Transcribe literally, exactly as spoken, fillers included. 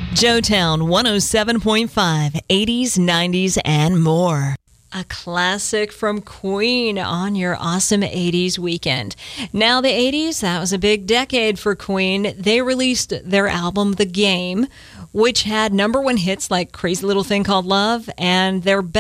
Joetown one oh seven point five, eighties, nineties, and more. A classic from Queen on your awesome eighties weekend. Now, the eighties, that was a big decade for Queen. They released their album, The Game, which had number one hits like Crazy Little Thing Called Love, and their